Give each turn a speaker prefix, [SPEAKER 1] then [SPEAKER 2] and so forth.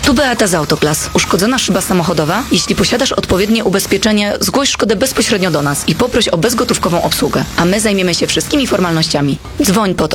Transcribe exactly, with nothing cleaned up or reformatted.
[SPEAKER 1] Tu Beata z Autoklas. Uszkodzona szyba samochodowa? Jeśli posiadasz odpowiednie ubezpieczenie, zgłoś szkodę bezpośrednio do nas i poproś o bezgotówkową obsługę, a my zajmiemy się wszystkimi formalnościami. Dzwoń pod